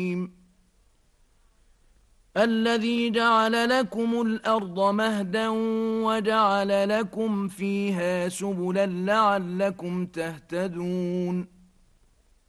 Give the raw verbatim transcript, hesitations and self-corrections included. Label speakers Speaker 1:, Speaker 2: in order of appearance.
Speaker 1: الذي جعل لكم الأرض مهدا وجعل لكم فيها سبلا لعلكم تهتدون